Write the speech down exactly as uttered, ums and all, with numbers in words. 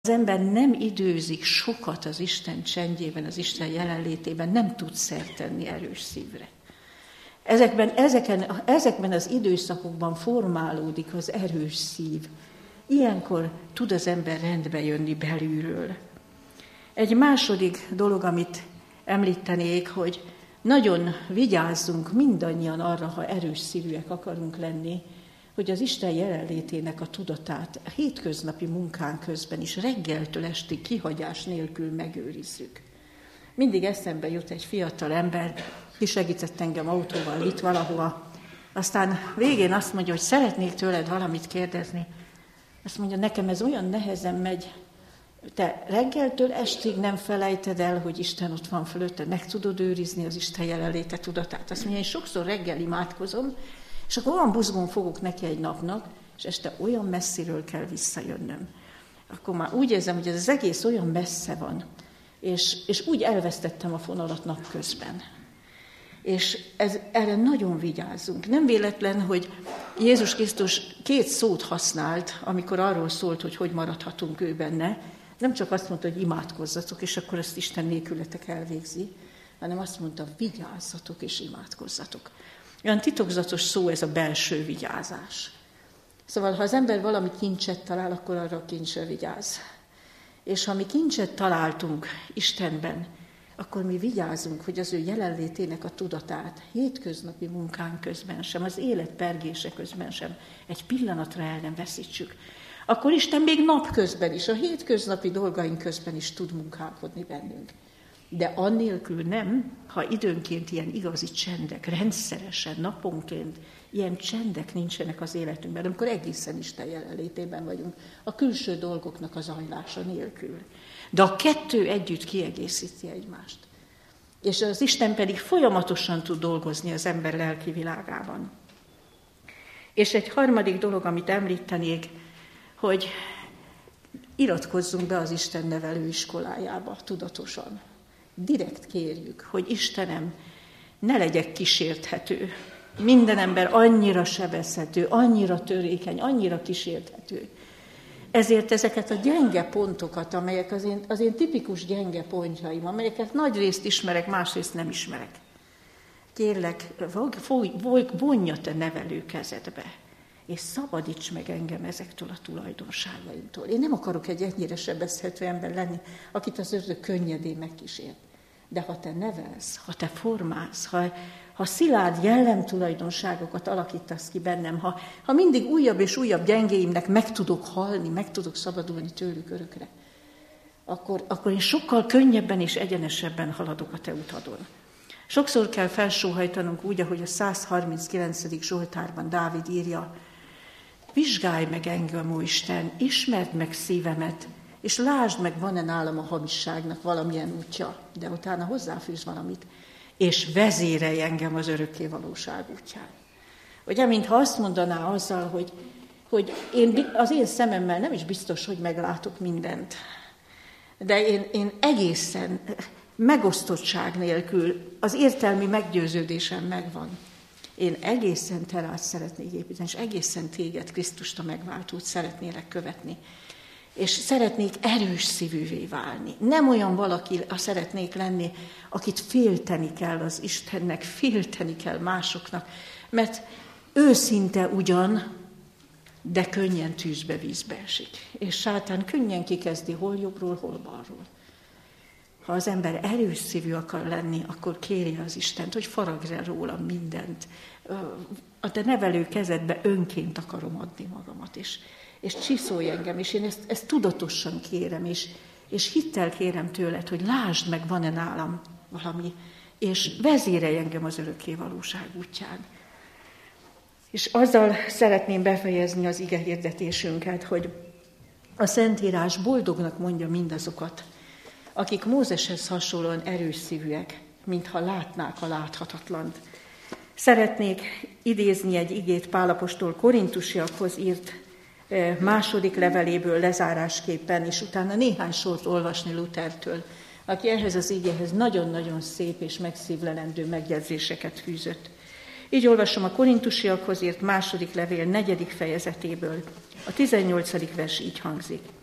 Az ember nem időzik sokat az Isten csendjében, az Isten jelenlétében, nem tud szert tenni erős szívre. Ezekben, ezeken, ezekben az időszakokban formálódik az erős szív. Ilyenkor tud az ember rendbe jönni belülről. Egy második dolog, amit említenék, hogy nagyon vigyázzunk mindannyian arra, ha erős szívűek akarunk lenni, hogy az Isten jelenlétének a tudatát a hétköznapi munkán közben is reggeltől estig kihagyás nélkül megőrizzük. Mindig eszembe jut egy fiatal ember, ki segített engem autóval itt valahova. Aztán végén azt mondja, hogy szeretnék tőled valamit kérdezni. Azt mondja, nekem ez olyan nehezen megy, te reggeltől estig nem felejted el, hogy Isten ott van fölötted, meg tudod őrizni az Isten jelenléte tudatát. Azt mondja, én sokszor reggel imádkozom, és akkor olyan buzgón fogok neki egy napnak, és este olyan messziről kell visszajönnöm. Akkor már úgy érzem, hogy ez az egész olyan messze van, és, és úgy elvesztettem a fonalat napközben. És ez, erre nagyon vigyázzunk. Nem véletlen, hogy Jézus Krisztus két szót használt, amikor arról szólt, hogy hogy maradhatunk ő benne. Nem csak azt mondta, hogy imádkozzatok, és akkor ezt Isten nélkületek elvégzi, hanem azt mondta, vigyázzatok és imádkozzatok. Olyan titokzatos szó ez a belső vigyázás. Szóval, ha az ember valami kincset talál, akkor arra a kincsre vigyáz. És ha mi kincset találtunk Istenben, akkor mi vigyázunk, hogy az ő jelenlétének a tudatát hétköznapi munkán közben sem, az élet pergése közben sem egy pillanatra el nem veszítsük. Akkor Isten még napközben is, a hétköznapi dolgaink közben is tud munkálkodni bennünk. De annélkül nem, ha időnként ilyen igazi csendek, rendszeresen, naponként ilyen csendek nincsenek az életünkben, amikor egészen Isten jelenlétében vagyunk, a külső dolgoknak az zajlása nélkül. De a kettő együtt kiegészíti egymást. És az Isten pedig folyamatosan tud dolgozni az ember lelki világában. És egy harmadik dolog, amit említenék, hogy iratkozzunk be az Isten nevelő iskolájába tudatosan. Direkt kérjük, hogy Istenem, ne legyek kísérthető. Minden ember annyira sebezhető, annyira törékeny, annyira kísérthető. Ezért ezeket a gyenge pontokat, amelyek az én, az én tipikus gyenge pontjaim, amelyeket nagyrészt ismerek, másrészt nem ismerek. Kérlek, vonja te nevelő kezedbe, és szabadíts meg engem ezektől a tulajdonságaimtól. Én nem akarok egy ennyire sebezhető ember lenni, akit az ördög könnyedén megkísért. De ha te nevelsz, ha te formálsz, ha, ha szilárd jellemtulajdonságokat alakítasz ki bennem, ha, ha mindig újabb és újabb gyengéimnek meg tudok halni, meg tudok szabadulni tőlük örökre, akkor, akkor én sokkal könnyebben és egyenesebben haladok a te utadon. Sokszor kell felsóhajtanunk úgy, ahogy a száz harminckilencedik Zsoltárban Dávid írja, vizsgálj meg engem, ó Isten, ismerd meg szívemet, és lásd meg, van-e nálam a hamisságnak valamilyen útja, de utána hozzáfűz valamit, és vezérelj engem az örökké valóság útján. Ugye, mintha azt mondaná azzal, hogy, hogy én, az én szememmel nem is biztos, hogy meglátok mindent, de én, én egészen megosztottság nélkül az értelmi meggyőződésem megvan. Én egészen te rád szeretnék építeni, és egészen téged, Krisztust a megváltót szeretnélek követni. És szeretnék erős szívűvé válni. Nem olyan valaki szeretnék lenni, akit félteni kell az Istennek, félteni kell másoknak, mert őszinte ugyan, de könnyen tűzbe, vízbe esik. És sátán könnyen kikezdi hol jobbról, hol balról. Ha az ember erős szívű akar lenni, akkor kérje az Istent, hogy faragj el róla mindent. A te nevelő kezedbe önként akarom adni magamat is. És csiszolj engem, és én ezt, ezt tudatosan kérem, és, és hittel kérem tőled, hogy lásd meg, van-e nálam valami, és vezérelj engem az örökké valóság útján. És azzal szeretném befejezni az ige hirdetésünket, hogy a Szentírás boldognak mondja mindazokat, akik Mózeshez hasonlóan erős szívűek, mintha látnák a láthatatlant. Szeretnék idézni egy igét Pál apostol korintusiakhoz írt második leveléből lezárásképpen, és utána néhány sort olvasni Luthertől, aki ehhez az igéhez nagyon-nagyon szép és megszívlelendő megjegyzéseket fűzött. Így olvasom a korintusiakhoz írt második levél negyedik fejezetéből. A tizennyolcadik vers így hangzik.